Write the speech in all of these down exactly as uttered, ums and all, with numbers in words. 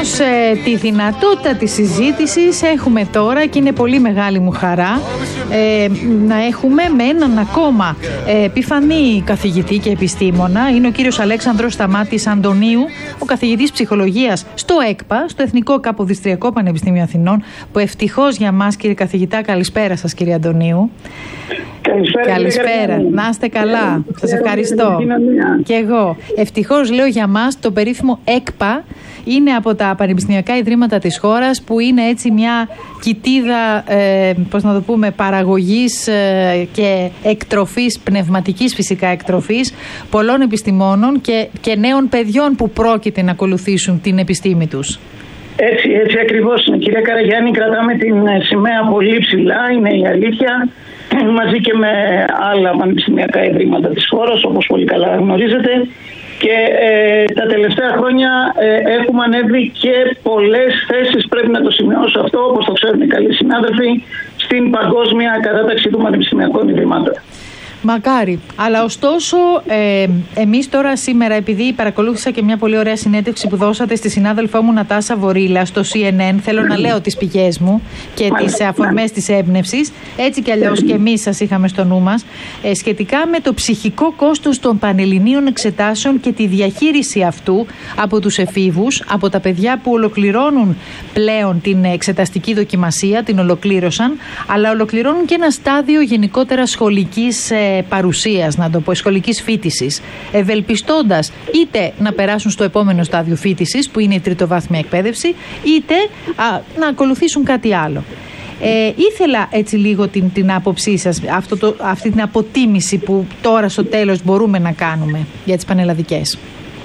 όμως ε, τη δυνατότητα της συζήτησης έχουμε τώρα και είναι πολύ μεγάλη μου χαρά ε, να έχουμε με έναν ακόμα ε, επιφανή καθηγητή και επιστήμονα. Είναι ο κύριος Αλέξανδρος Σταμάτης Αντωνίου, ο καθηγητής ψυχολογίας στο ΕΚΠΑ, στο Εθνικό Καποδιστριακό Πανεπιστήμιο Αθηνών, που ευτυχώς για μας, κύριε καθηγητά, καλησπέρα σας κύριε Αντωνίου. Καλησπέρα. Καλησπέρα. Να είστε καλά. Σας ευχαριστώ. Και εγώ. Ευτυχώς, λέω, για μας το περίφημο ΕΚΠΑ είναι από τα πανεπιστημιακά ιδρύματα της χώρας που είναι έτσι μια κοιτίδα, ε, πώς να το πούμε, παραγωγής ε, και εκτροφής, πνευματικής φυσικά εκτροφής πολλών επιστημόνων και, και νέων παιδιών που πρόκειται να ακολουθήσουν την επιστήμη τους. Έτσι, έτσι ακριβώς είναι. Κυρία Καραγιάννη, κρατάμε την σημαία πολύ ψηλά, είναι η αλήθεια, μαζί και με άλλα πανεπιστημιακά ιδρύματα της χώρας, όπως πολύ καλά γνωρίζετε. Και ε, τα τελευταία χρόνια ε, έχουμε ανέβει και πολλές θέσεις, πρέπει να το σημειώσω αυτό, όπως το ξέρουν οι καλοί συνάδελφοι, στην παγκόσμια κατάταξη των πανεπιστημιακών ιδρυμάτων. Μακάρι. Αλλά ωστόσο, ε, εμείς τώρα σήμερα, επειδή παρακολούθησα και μια πολύ ωραία συνέντευξη που δώσατε στη συνάδελφό μου Νατάσα Βορίλα στο σι εν εν, θέλω να λέω τις πηγές μου και τις αφορμές της έμπνευσης, έτσι κι αλλιώς και εμείς σας είχαμε στο νου μας, ε, σχετικά με το ψυχικό κόστος των πανελληνίων εξετάσεων και τη διαχείριση αυτού από τους εφήβους, από τα παιδιά που ολοκληρώνουν πλέον την εξεταστική δοκιμασία, την ολοκλήρωσαν, αλλά ολοκληρώνουν και ένα στάδιο γενικότερα σχολικής ε, παρουσίας, να το πω, σχολικής φοιτησης, ευελπιστώντας είτε να περάσουν στο επόμενο στάδιο φοιτησης, που είναι η τριτοβάθμια εκπαίδευση, είτε α, να ακολουθήσουν κάτι άλλο. Ε, ήθελα έτσι λίγο την, την άποψή σας, αυτό το, αυτή την αποτίμηση που τώρα στο τέλος μπορούμε να κάνουμε για τις πανελλαδικές.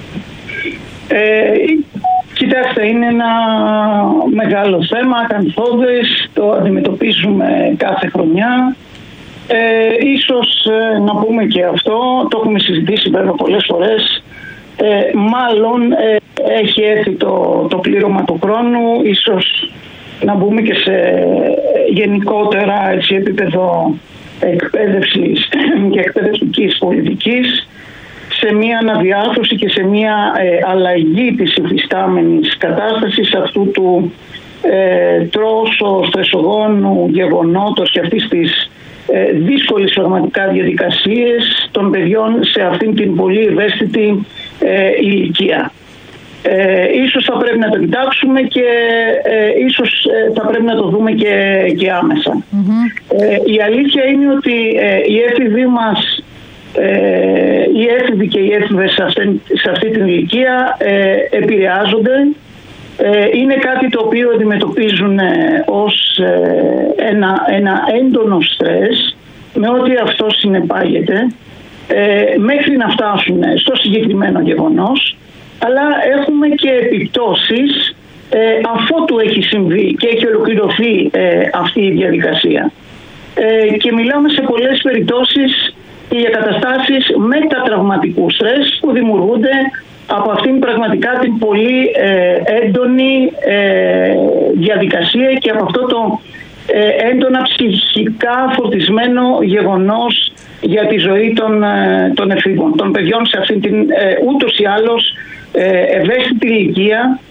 Ε, κοιτάξτε, είναι ένα μεγάλο θέμα, καθόδες, το αντιμετωπίζουμε κάθε χρονιά. Ε, ίσως ε, να πούμε και αυτό, το έχουμε συζητήσει βέβαια πολλές φορές, ε, μάλλον ε, έχει έρθει το, το πλήρωμα του χρόνου, ίσως να μπούμε και σε γενικότερα έτσι, επίπεδο εκπαίδευσης και εκπαιδευτικής πολιτικής, σε μια αναδιάρθρωση και σε μια ε, αλλαγή της υφιστάμενης κατάστασης αυτού του ε, τόσο στρεσογόνου γεγονότος και αυτής της ε, δύσκολης πραγματικά διαδικασίες των παιδιών σε αυτήν την πολύ ευαίσθητη ε, ηλικία. Ε, ίσως θα πρέπει να το κοιτάξουμε και ε, ίσως ε, θα πρέπει να το δούμε και, και άμεσα. Mm-hmm. Ε, η αλήθεια είναι ότι ε, οι έφηβοι μας, ε, οι έφηβοι και οι έφηβες σε αυτή, σε αυτή την ηλικία ε, επηρεάζονται. Ε, είναι κάτι το οποίο αντιμετωπίζουν ε, ως ε, ένα, ένα έντονο στρες με ό,τι αυτό συνεπάγεται ε, μέχρι να φτάσουν στο συγκεκριμένο γεγονός. Αλλά έχουμε και επιπτώσεις ε, αφότου έχει συμβεί και έχει ολοκληρωθεί ε, αυτή η διαδικασία. Ε, και μιλάμε σε πολλές περιπτώσεις για καταστάσεις μετατραυματικού στρες που δημιουργούνται από αυτήν πραγματικά την πολύ ε, έντονη ε, διαδικασία και από αυτό το ε, έντονα ψυχικά φορτισμένο γεγονός για τη ζωή των, ε, των εφήβων, των παιδιών σε αυτήν την ε, ούτως ή άλλως Ε, ευαίσθητη ηλικία